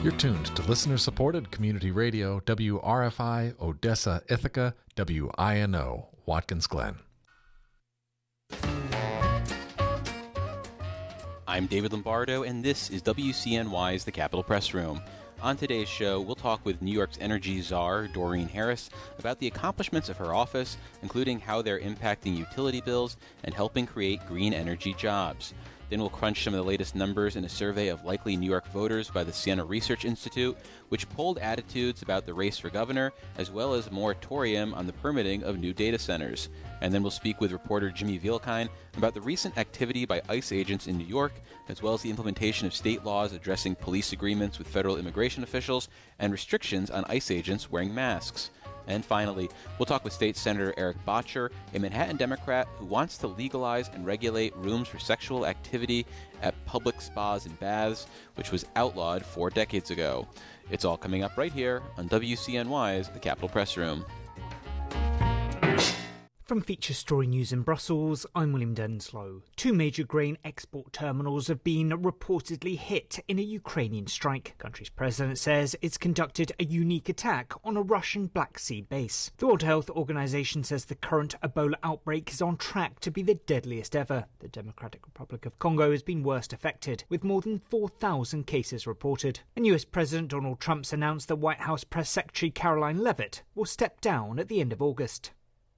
You're tuned to listener-supported community radio, WRFI, Odessa, Ithaca, WINO, Watkins Glen. I'm David Lombardo, and this is WCNY's The Capitol Press Room. On today's show, we'll talk with New York's energy czar, Doreen Harris, about the accomplishments of her office, including how they're impacting utility bills and helping create green energy jobs. Then we'll crunch some of the latest numbers in a survey of likely New York voters by the Siena Research Institute, which polled attitudes about the race for governor, as well as a moratorium on the permitting of new data centers. And then we'll speak with reporter Jimmy Vielkind about the recent activity by ICE agents in New York, as well as the implementation of state laws addressing police agreements with federal immigration officials and restrictions on ICE agents wearing masks. And finally, we'll talk with State Senator Eric Bottcher, a Manhattan Democrat who wants to legalize and regulate rooms for sexual activity at public spas and baths, which was outlawed 4 decades ago. It's all coming up right here on WCNY's The Capitol Press Room. From Feature Story News in Brussels, I'm William Denslow. 2 major grain export terminals have been reportedly hit in a Ukrainian strike. The country's president says it's conducted a unique attack on a Russian Black Sea base. The World Health Organization says the current Ebola outbreak is on track to be the deadliest ever. The Democratic Republic of Congo has been worst affected, with more than 4,000 cases reported. And US President Donald Trump's announced that White House Press Secretary Caroline Leavitt will step down at the end of August.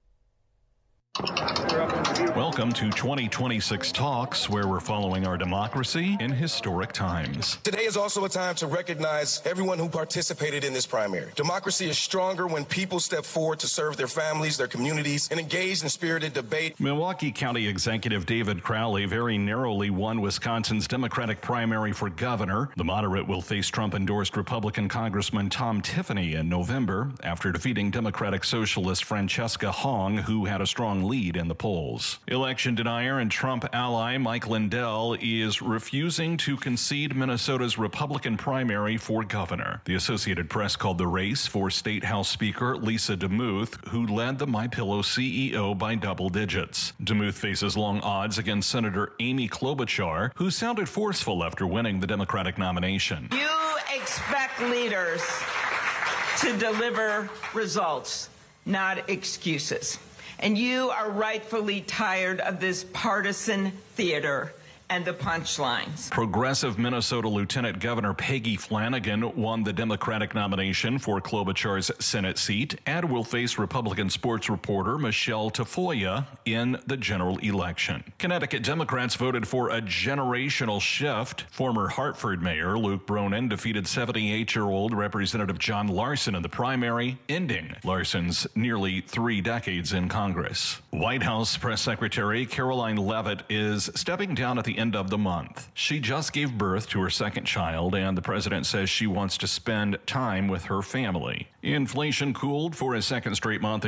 Welcome to 2026 Talks, where we're following our democracy in historic times. Today is also a time to recognize everyone who participated in this primary. Democracy is stronger when people step forward to serve their families, their communities, and engage in spirited debate. Milwaukee County Executive David Crowley very narrowly won Wisconsin's Democratic primary for governor. The moderate will face Trump-endorsed Republican Congressman Tom Tiffany in November after defeating Democratic Socialist Francesca Hong, who had a strong lead in the polls. Election denier and Trump ally Mike Lindell is refusing to concede Minnesota's Republican primary for governor. The Associated Press called the race for State House Speaker Lisa DeMuth, who led the MyPillow CEO by double digits. DeMuth faces long odds against Senator Amy Klobuchar, who sounded forceful after winning the Democratic nomination. You expect leaders to deliver results, not excuses. And you are rightfully tired of this partisan theater and the punchlines. Progressive Minnesota Lieutenant Governor Peggy Flanagan won the Democratic nomination for Klobuchar's Senate seat and will face Republican sports reporter Michelle Tafoya in the general election. Connecticut Democrats voted for a generational shift. Former Hartford Mayor Luke Bronin defeated 78-year-old Representative John Larson in the primary, ending Larson's nearly 3 decades in Congress. White House Press Secretary Caroline Leavitt is stepping down at the end of the month. She just gave birth to her second child, and the president says she wants to spend time with her family. Inflation cooled for a second straight month